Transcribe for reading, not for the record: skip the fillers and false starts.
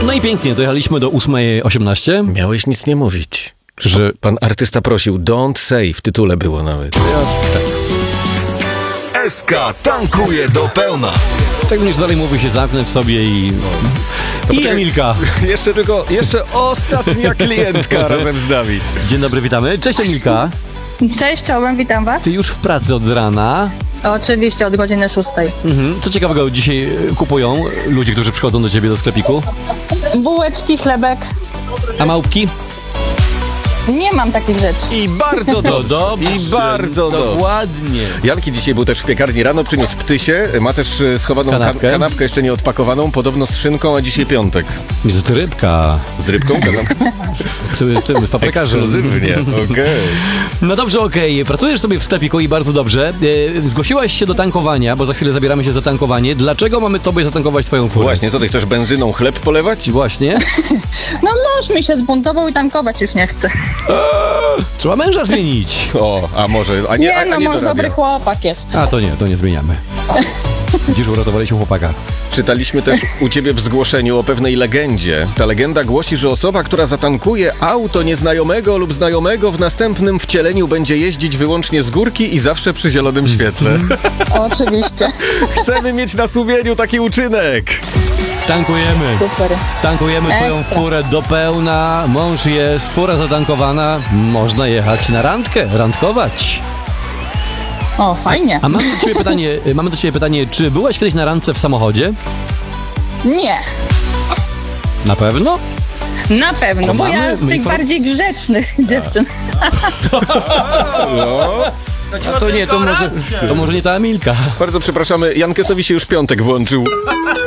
No i pięknie, dojechaliśmy do 8:18. Miałeś nic nie mówić. Że pan artysta prosił, don't say, w tytule było nawet. SK tankuje do pełna. Tak niż dalej mówi, się zamknę w sobie i... I Emilka. Jeszcze ostatnia klientka razem z Dawid. Dzień dobry, witamy. Cześć Emilka. Cześć, czołem, witam was. Ty już w pracy od rana. Oczywiście, od godziny 6. Co ciekawego dzisiaj kupują ludzie, którzy przychodzą do ciebie do sklepiku? Bułeczki, chlebek. A małpki? Nie mam takich rzeczy. I bardzo dobrze. dobrze. I bardzo dobrze. Dokładnie. Janki dzisiaj był też w piekarni rano, przyniósł ptysie, ma też schowaną kanapkę jeszcze nie odpakowaną, podobno z szynką, a dzisiaj piątek. Jest rybka. Z rybką? Kanapkę? W tym paprykarzem. Ekskluzywnie, okej. No dobrze, okej. Pracujesz sobie w sklepiku i bardzo dobrze. Zgłosiłaś się do tankowania, bo za chwilę zabieramy się za tankowanie. Dlaczego mamy tobie zatankować twoją furę? Właśnie, co ty chcesz, benzyną chleb polewać? Właśnie. No mąż mi się zbuntował i tankować już nie chce. Trzeba męża zmienić. O, a może, a nie, Nie, a no nie mąż dorabia. dobry chłopak jest. A to nie zmieniamy. Widzisz, uratowaliśmy chłopaka. Czytaliśmy też u ciebie w zgłoszeniu o pewnej legendzie. Ta legenda głosi, że osoba, która zatankuje auto nieznajomego lub znajomego, w następnym wcieleniu będzie jeździć wyłącznie z górki i zawsze przy zielonym świetle. Oczywiście. Chcemy mieć na sumieniu taki uczynek. Tankujemy. Super. Tankujemy twoją Ekstra. furę do pełna. Mąż jest, fura zatankowana. Można jechać na randkę, randkować. O, fajnie. A mamy do ciebie pytanie, czy byłaś kiedyś na randce w samochodzie? Nie, Na pewno? na pewno, bo ja z tych bardziej grzecznych dziewczyn. A to nie, to może nie ta Emilka. Bardzo przepraszamy, Jankesowi się już piątek włączył.